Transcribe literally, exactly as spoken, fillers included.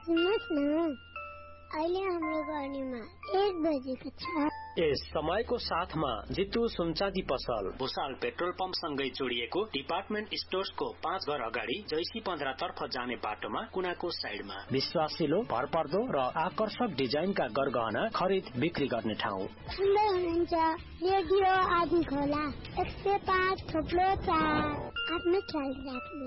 सुन्नुहोस् न, अहिले हाम्रो गर्नीमा एक बजेको छ। यस समयको साथमा जितु सुनचाँदी पसल भुसाल पेट्रोल पम्प सँगै जोडिएको डिपार्टमेन्ट स्टोर्सको पाँच घर अगाडि जैसी पन्ध्र तर्फ जाने बाटोमा कुनाको साइडमा विश्वासिलो भरपर्दो र आकर्षक डिजाइनका गरगहना खरिद बिक्री गर्ने ठाउँ। सुन्दै हुनुहुन्छ रेडियो आदि खोला एक सय पाँच थोप्लो चार। आफ्नो ख्याल राख्नु।